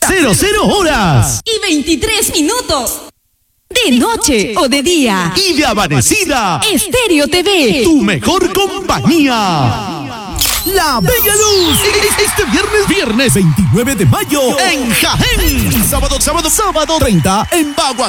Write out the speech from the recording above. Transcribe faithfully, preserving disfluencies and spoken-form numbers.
cero cero horas. Y veintitrés minutos. De noche o de día. Y de amanecida. Estéreo T V. Tu mejor compañía. La Bella Luz, este viernes, viernes veintinueve de mayo en Jaén. Sábado, sábado, sábado treinta en Bagua.